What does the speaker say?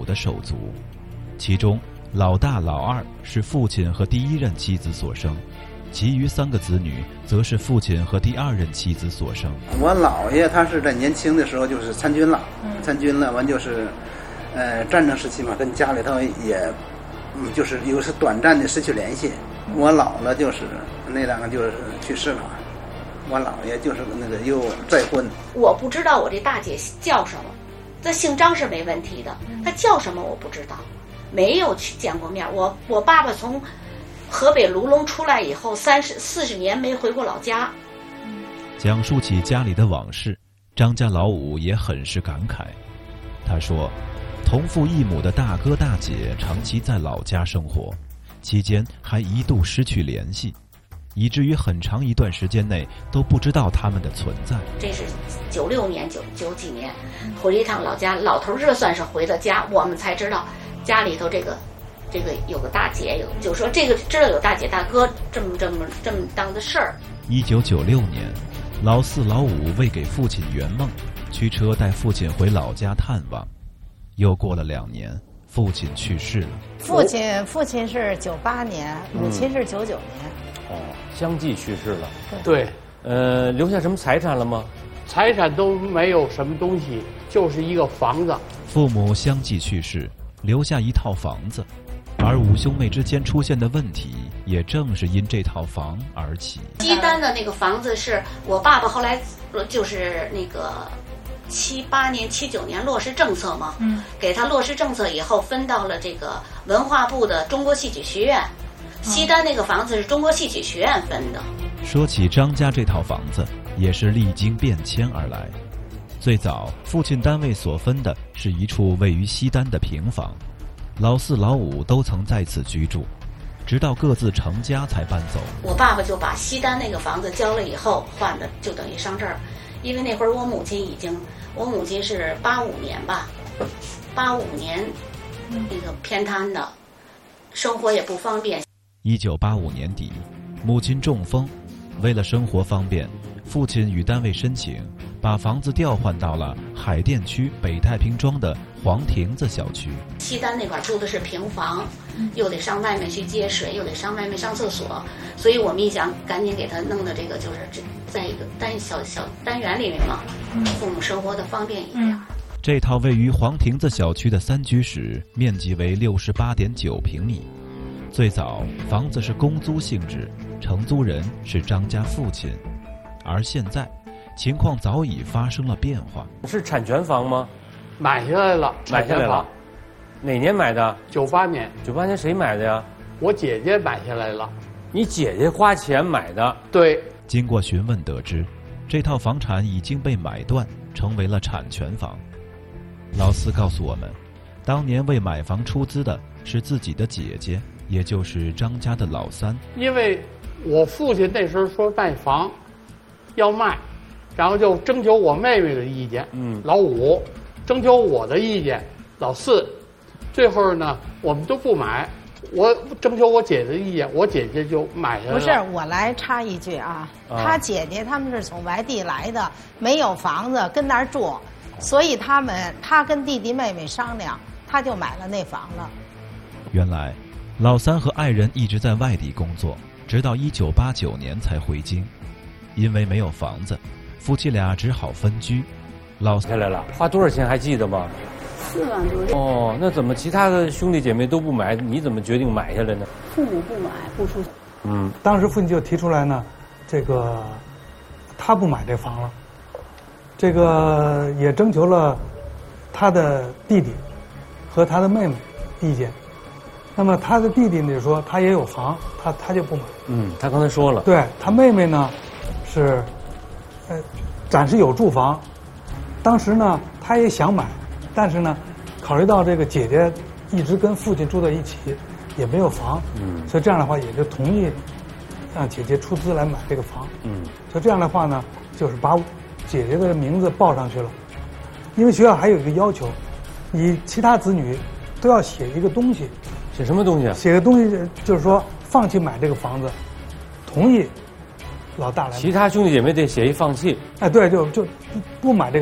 母的手足，其中老大、老二是父亲和第一任妻子所生，其余3个子女则是父亲和第2任妻子所生。 我姥爷他是在年轻的时候就是参军了，完就是，战争时期嘛，跟家里头也，就是有时短暂的失去联系。我姥姥就是那2个就是去世了，我姥爷就是那个又再婚。 我不知道我这大姐叫什么，这姓张是没问题的，她叫什么我不知道，没有去见过面。我爸爸从河北卢龙出来以后40年没回过老家。 讲述起家里的往事，张家老五也很是感慨。他说，同父异母的大哥大姐长期在老家生活，期间还一度失去联系，以至于很长一段时间内都不知道他们的存在。 这是96年九几年回了一趟老家，老头这算是回了家，我们才知道家里头这个有个大姐，就说这个知道有大姐大哥这么当的事儿。 1996年，老4、老5为给父亲圆梦，驱车带父亲回老家探望。又过了2年，父亲去世了。 父亲是98年，母亲是99年。 哦，相继去世了。 对， 留下什么财产了吗？ 财产都没有什么东西，就是一个房子。 父母相继去世，留下一套房子，而5兄妹之间出现的问题，也正是因这套房而起。 西单的那个房子是我爸爸后来就是那个78年、79年落实政策嘛，给他落实政策以后分到了这个文化部的中国戏曲学院。西单那个房子是中国戏曲学院分的。 说起张家这套房子，也是历经变迁而来。最早，父亲单位所分的是一处位于西单的平房，老4、老5都曾在此居住，直到各自成家才搬走。 我爸爸就把西单那个房子交了以后换的，就等于上这儿，因为那会儿我母亲是85年吧，85年那个偏瘫的，生活也不方便。 1985年底，母亲中风，为了生活方便，父亲与单位申请，把房子调换到了海淀区北太平庄的黄亭子小区。 西单那块住的是平房，又得上外面去接水，又得上外面上厕所，所以我们一想赶紧给他弄的这个就是在一个小单元里面嘛，父母生活的方便一点。 这套位于黄亭子小区的3居室，面积为68.9平米。最早房子是公租性质，承租人是张家父亲，而现在情况早已发生了变化。 是产权房吗？ 买下来了， 买下来了。哪年买的 ？98年。 98年谁买的呀？ 我姐姐买下来了。 你姐姐花钱买的？ 对。 经过询问得知，这套房产已经被买断，成为了产权房。老4告诉我们，当年为买房出资的是自己的姐姐，也就是张家的老3。 因为我父亲那时候说卖房要卖，然后就征求我妹妹的意见，老5征求我的意见，老4，最后呢我们都不买，我征求我姐姐的意见，我姐姐就买下来了。 不是，我来插一句啊，他姐姐他们是从外地来的，没有房子跟那儿住，所以他跟弟弟妹妹商量，他就买了那房了。 原来老3和爱人一直在外地工作，直到1989年才回京。因为没有房子，夫妻俩只好分居。老下来了，花多少钱还记得吗 ？4万多。 哦，那怎么其他的兄弟姐妹都不买，你怎么决定买下来呢？ 父母不买，不出。 当时父亲就提出来呢，这个他不买这房了，这个也征求了他的弟弟和他的妹妹意见。那么他的弟弟呢说他也有房，他就不买。 他刚才说了。 对，他妹妹呢是暂时有住房，当时呢他也想买，但是呢考虑到这个姐姐一直跟父亲住在一起，也没有房，所以这样的话也就同意让姐姐出资来买这个房。所以这样的话呢，就是把姐姐的名字报上去了。因为学校还有一个要求，你其他子女都要写一个东西。 写什么东西啊？ 写个东西就是说放弃买这个房子，同意老大来买。 其他兄弟姐妹得写一放弃。 哎，对，就不买这个。